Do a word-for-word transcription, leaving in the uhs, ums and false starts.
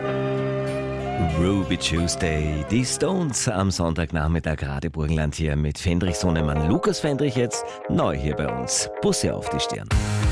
Ruby Tuesday, die Stones am Sonntagnachmittag, Radio Burgenland hier mit Fendrich Sohnemann. Lukas Fendrich jetzt neu hier bei uns. Busse auf die Stirn.